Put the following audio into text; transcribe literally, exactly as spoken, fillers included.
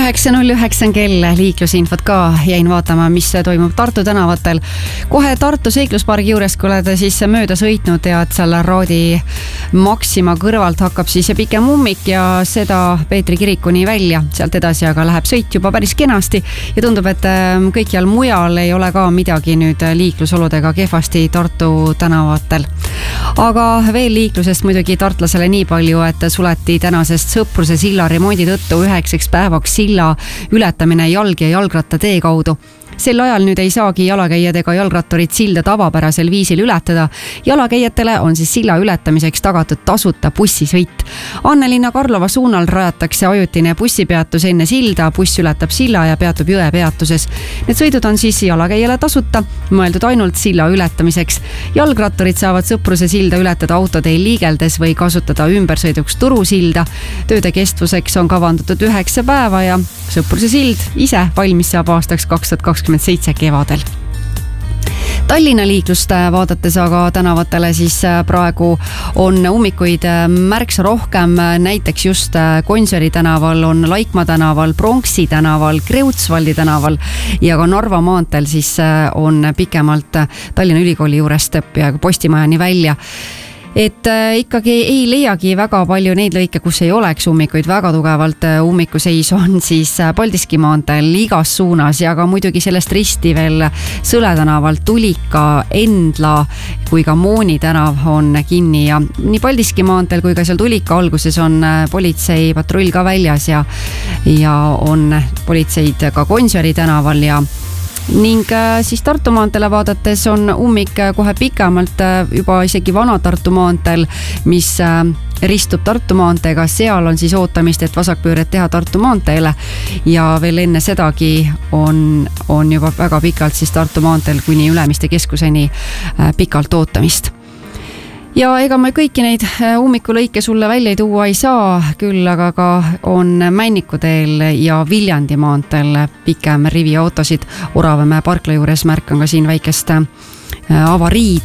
üheksa null üheksa on kell, liiklusinfot ka jäin vaatama, mis toimub Tartu tänavatel. Kohe Tartu seikluspargi juures, kui oled siis mööda sõitnud ja et seal Raadi Maxima kõrvalt hakkab siis pikem ummik ja seda Peetri kirikuni välja. Sealt edasi aga läheb sõit juba päris kenasti ja tundub, et kõikjal mujal ei ole ka midagi nüüd liiklusoludega kehvasti Tartu tänavatel. Aga veel liiklusest muidugi tartlasele nii palju, et suleti tänasest Sõpruse silla remondi tõttu üheksaks päevaks silla ületamine jalg- ja jalgrattatee kaudu. Sel ajal nüüd ei saagi jalakäijad ega jalgratturid silda tavapärasel viisil ületada. Jalakäijatele on siis silla ületamiseks tagatud tasuta bussisõit. Annelinna Karlova suunal rajatakse ajutine bussipeatus enne silda, buss ületab silla ja peatub jõe peatuses. Need sõidud on siis jalakäijale tasuta, mõeldud ainult silla ületamiseks. Jalgratturid saavad Sõpruse silda ületada autoteel liigeldes või kasutada ümbersõiduks Turusilda. Tööde kestvuseks on kavandatud üheksa päeva ja Sõpruse sild ise valmis saab aastaks kaks tuhat kakskümmend seitse kevadel. Tallinna liiklust vaadates aga tänavatele siis praegu on ummikuid märksa rohkem, näiteks just Gonsiori tänaval on Laikmaa tänaval, Pronksi tänaval, Kreutzwaldi tänaval ja ka Narva maanteel siis on pikemalt Tallinna Ülikooli juurest peaaegu Postimajani välja. Et äh, ikkagi ei leiagi väga palju neid lõike, kus ei oleks ummikuid, väga tugevalt äh, ummikuseis on siis äh, Paldiski maanteel igas suunas ja ka muidugi sellest risti veel Sõle tänavalt Tulika, Endla kui ka Mooni tänav on kinni ja nii Paldiski maanteel kui ka seal Tulika alguses on äh, politsei patrull ka väljas ja, ja on politseid ka Gonsiori tänaval ja ning siis Tartu maantele vaadates on ummik kohe pikemalt juba isegi Vana Tartu maanteel, mis ristub Tartu maanteega. Seal on siis ootamist, et vasakpööret teha Tartu maanteele ja veel enne sedagi on, on juba väga pikalt siis Tartu maanteel kuni Ülemiste keskuseni pikalt ootamist. Ja ega ma kõiki neid ummikulõike sulle välja ei tuua ei saa, küll aga ka on Männikuteel ja Viljandi maanteel pikem rivi autosid. Oravemäe parkla juures märkan ka siin väikest avariid.